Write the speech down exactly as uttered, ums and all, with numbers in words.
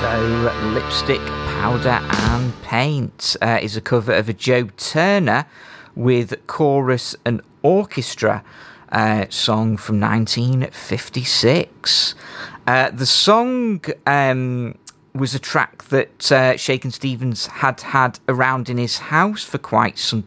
So, Lipstick, Powder and Paint uh, is a cover of a Joe Turner with chorus and orchestra uh, song from nineteen fifty-six. Uh, the song um, was a track that uh, Shakin' Stevens had had around in his house for quite some